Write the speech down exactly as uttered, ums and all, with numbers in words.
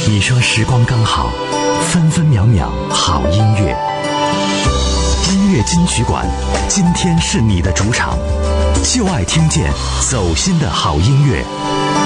你说时光刚好，分分秒秒好音乐。音乐金曲馆，今天是你的主场，就爱听见走心的好音乐。